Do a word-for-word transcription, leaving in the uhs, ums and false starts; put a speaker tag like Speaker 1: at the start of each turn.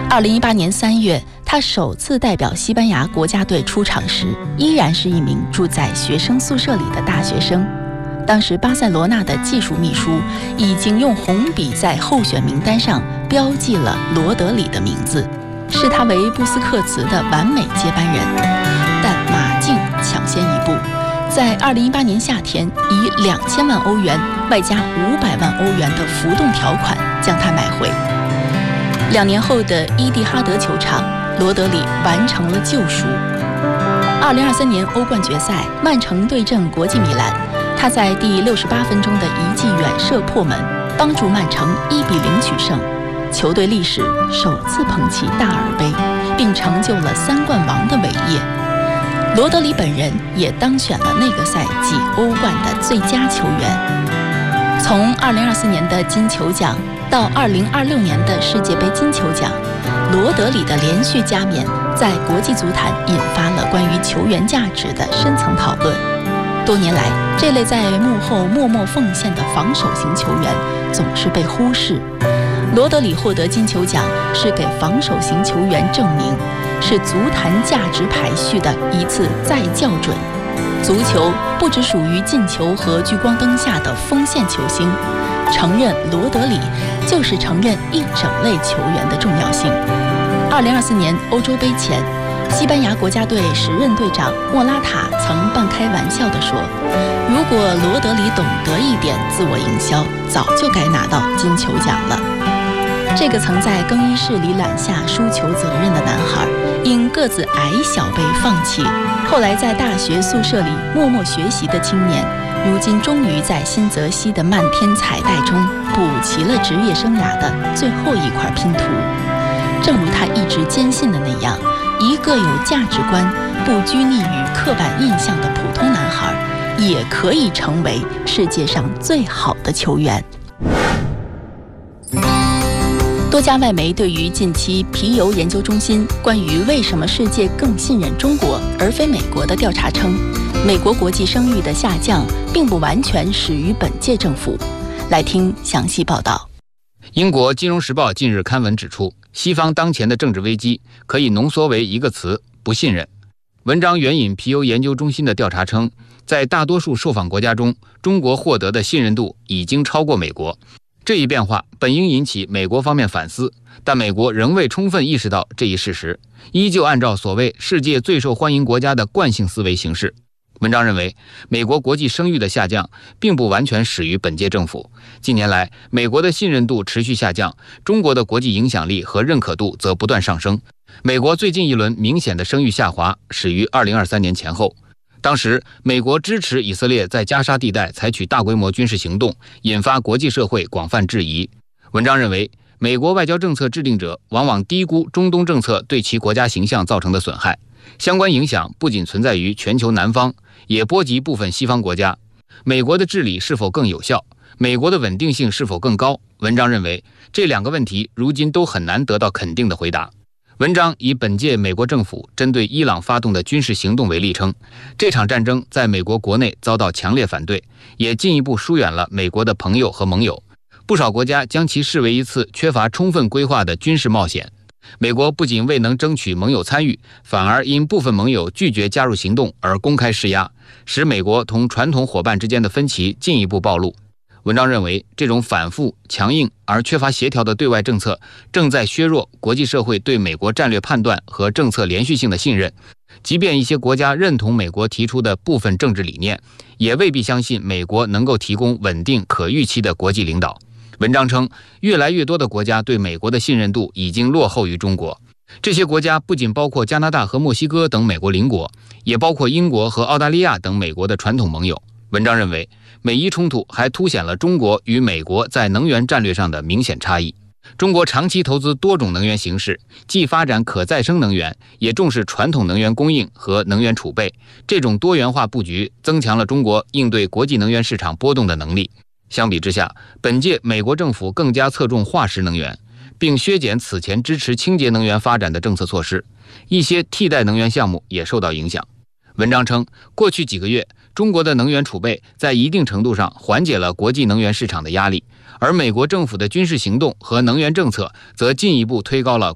Speaker 1: 二零一八年三月，他首次代表西班牙国家队出场时，依然是一名住在学生宿舍里的大学生。当时巴塞罗那的技术秘书已经用红笔在候选名单上标记了罗德里的名字，视他为布斯克茨的完美接班人。但马竞抢先一步，在二零一八年夏天以两千万欧元外加五百万欧元的浮动条款将他买回。两年后的伊蒂哈德球场，罗德里完成了救赎。二零二三年欧冠决赛，曼城对阵国际米兰，他在第六十八分钟的一记远射破门，帮助曼城一比零取胜，球队历史首次捧起大耳杯，并成就了三冠王的伟业。罗德里本人也当选了那个赛季欧冠的最佳球员。从二零二四年的金球奖到二零二六年的世界杯金球奖，罗德里的连续加冕在国际足坛引发了关于球员价值的深层讨论。多年来，这类在幕后默默奉献的防守型球员总是被忽视。罗德里获得金球奖是给防守型球员证明，是足坛价值排序的一次再校准。足球不只属于进球和聚光灯下的锋线球星，承认罗德里就是承认一整类球员的重要性。二零二四年欧洲杯前，西班牙国家队时任队长莫拉塔曾半开玩笑地说，如果罗德里懂得一点自我营销，早就该拿到金球奖了。这个曾在更衣室里揽下输球责任的男孩，因个子矮小被放弃，后来在大学宿舍里默默学习的青年，如今终于在新泽西的漫天彩带中补齐了职业生涯的最后一块拼图。正如他一直坚信的那样，一个有价值观、不拘泥于刻板印象的普通男孩，也可以成为世界上最好的球员。多家外媒对于近期皮尤研究中心关于为什么世界更信任中国而非美国的调查称，美国国际声誉的下降并不完全始于本届政府。来听详细报道。
Speaker 2: 英国金融时报近日刊文指出，西方当前的政治危机可以浓缩为一个词：不信任。文章援引皮尤研究中心的调查称，在大多数受访国家中，中国获得的信任度已经超过美国。这一变化本应引起美国方面反思，但美国仍未充分意识到这一事实，依旧按照所谓世界最受欢迎国家的惯性思维行事。文章认为，美国国际声誉的下降并不完全始于本届政府。近年来，美国的信任度持续下降，中国的国际影响力和认可度则不断上升。美国最近一轮明显的声誉下滑始于二零二三年前后。当时，美国支持以色列在加沙地带采取大规模军事行动，引发国际社会广泛质疑。文章认为，美国外交政策制定者往往低估中东政策对其国家形象造成的损害，相关影响不仅存在于全球南方，也波及部分西方国家。美国的治理是否更有效？美国的稳定性是否更高？文章认为，这两个问题如今都很难得到肯定的回答。文章以本届美国政府针对伊朗发动的军事行动为例称，这场战争在美国国内遭到强烈反对，也进一步疏远了美国的朋友和盟友。不少国家将其视为一次缺乏充分规划的军事冒险。美国不仅未能争取盟友参与，反而因部分盟友拒绝加入行动而公开施压，使美国同传统伙伴之间的分歧进一步暴露。文章认为，这种反复、强硬而缺乏协调的对外政策正在削弱国际社会对美国战略判断和政策连续性的信任。即便一些国家认同美国提出的部分政治理念，也未必相信美国能够提供稳定可预期的国际领导。文章称，越来越多的国家对美国的信任度已经落后于中国。这些国家不仅包括加拿大和墨西哥等美国邻国，也包括英国和澳大利亚等美国的传统盟友。文章认为，美伊冲突还凸显了中国与美国在能源战略上的明显差异。中国长期投资多种能源形式，既发展可再生能源，也重视传统能源供应和能源储备。这种多元化布局增强了中国应对国际能源市场波动的能力。相比之下，本届美国政府更加侧重化石能源，并削减此前支持清洁能源发展的政策措施，一些替代能源项目也受到影响。文章称，过去几个月，中国的能源储备在一定程度上缓解了国际能源市场的压力，而美国政府的军事行动和能源政策则进一步推高了